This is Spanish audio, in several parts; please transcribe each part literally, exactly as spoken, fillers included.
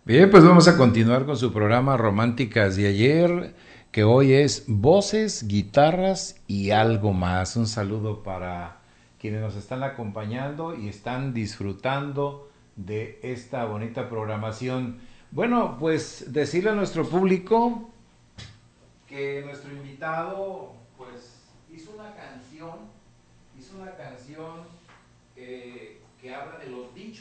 Bien, pues vamos a continuar con su programa Románticas de ayer, que hoy es voces, guitarras y algo más. Un saludo para quienes nos están acompañando y están disfrutando de esta bonita programación. Bueno, pues decirle a nuestro público que nuestro invitado pues hizo una canción, hizo una canción eh, que habla de los dichos.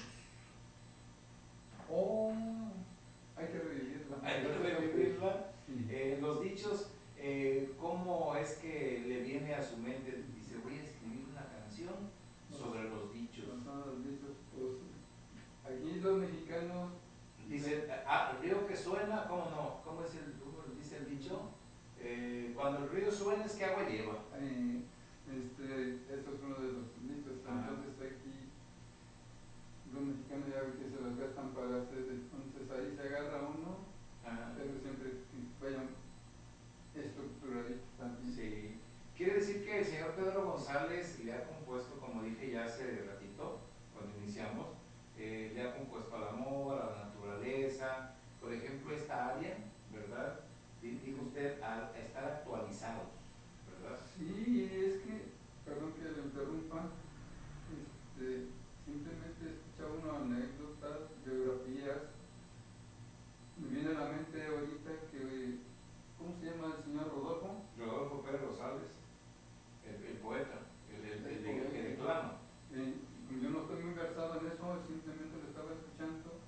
Oh, hay que revivirla. Hay que revivirla. Sí. Eh, los dichos, eh, ¿cómo es que le viene a su mente? Dice, voy a escribir una canción sobre los dichos. No son los dichos, pues, aquí los mexicanos... Dice, ah, el río que suena, ¿cómo no? ¿Cómo es el, cómo dice el dicho? Eh, cuando el río suena es que agua lleva. Eh, este, eso es uno de los dichos. Ah. Entonces aquí los mexicanos ya ven que se las gastan para hacer, entonces ahí se agarra uno, ah. pero siempre vayan estructuraditos también. Sí. Quiere decir que el señor Pedro González le ha compuesto, como dije ya hace ratito, cuando iniciamos, eh, le ha compuesto al amor, a la naturaleza, por ejemplo, esta área, ¿verdad? Dijo usted, a, a estar actualizados, ¿verdad? Sí, es que, perdón que lo interrumpa, este, simplemente escucha uno anécdotas, biografías. Me viene a la mente ahorita que, ¿cómo se llama el señor Rodolfo? Rodolfo Pérez Rosales, el, el poeta, el, el, el, el, el que declama. Eh, yo no estoy muy versado en eso, simplemente lo estaba escuchando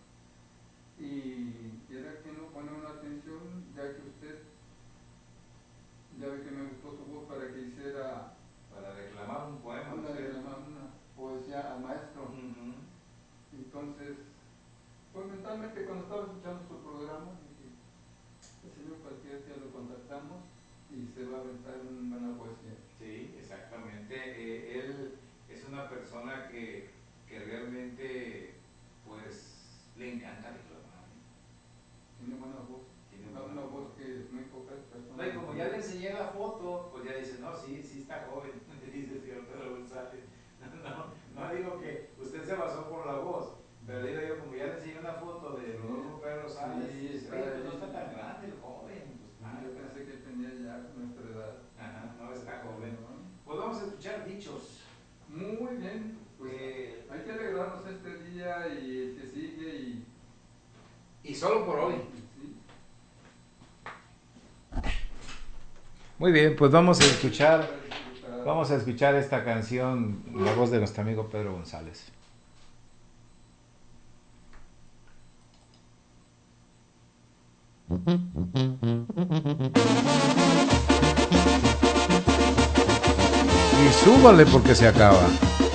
y era que no pone una atención, ya que usted, ya ve que me gustó su voz para que hiciera... Para declamar un poema. Para declamar una poesía al maestro. Uh-huh. Entonces, pues mentalmente cuando estaba escuchando su programa, dije, el señor cualquier día lo contactamos y se va a aventar una buena poesía. Sí, exactamente. Eh, él es una persona que, que realmente, pues, le encanta declamar. Tiene buena voz. Tiene una, una voz que muy pocas personas... No, y como ya le enseñé la foto, pues ya dice, no, sí, sí está joven, dice el señor Pedro González. No, no, no digo que usted se basó por la voz, pero digo yo, como ya le enseñé una foto de Rodolfo Pedro González, sí, dice, oye, pues no está tan grande el joven. Pues, ah, yo pensé que tenía ya nuestra edad. Ajá, no está joven. Pues vamos a escuchar dichos. Muy bien, pues eh, hay que alegrarnos este día y el que sigue y... Y solo por hoy. Sí. Muy bien, pues vamos a escuchar, vamos a escuchar esta canción, la voz de nuestro amigo Pedro González. Y súbale porque se acaba.